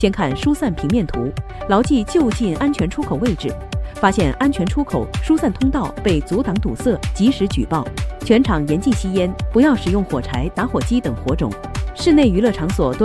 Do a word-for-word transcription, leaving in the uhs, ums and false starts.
先看疏散平面图，牢记就近安全出口位置。发现安全出口、疏散通道被阻挡堵塞，及时举报。全场严禁吸烟，不要使用火柴、打火机等火种。室内娱乐场所多